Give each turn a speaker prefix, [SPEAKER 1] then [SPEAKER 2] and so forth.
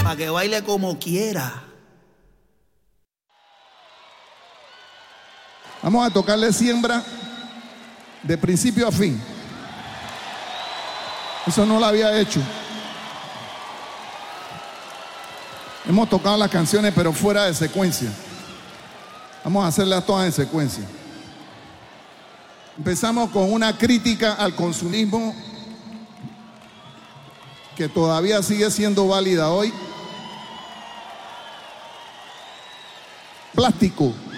[SPEAKER 1] para que baile como quiera.
[SPEAKER 2] Vamos a tocarle Siembra de principio a fin. Eso no lo había hecho. Hemos tocado las canciones pero fuera de secuencia. Vamos a hacerlas todas en secuencia. Empezamos con una crítica al consumismo que todavía sigue siendo válida hoy. Plástico.